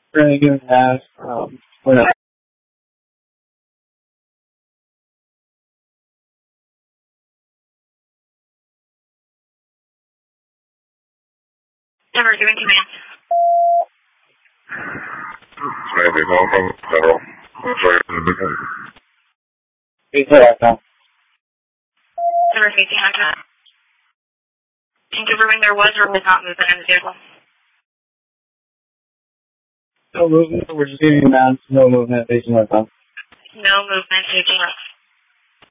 Currently doing that. We're not. Never giving command. Maybe home from Federal. Sorry for the beginning. Never facing hunter. And confirming there was or was not movement in the vehicle. No movement. We're just getting commands. No movement facing northbound. No movement facing left.